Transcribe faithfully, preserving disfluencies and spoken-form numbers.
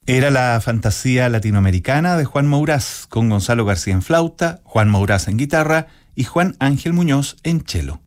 Era la fantasía latinoamericana de Juan Mourás, con Gonzalo García en flauta, Juan Mourás en guitarra y Juan Ángel Muñoz en chelo.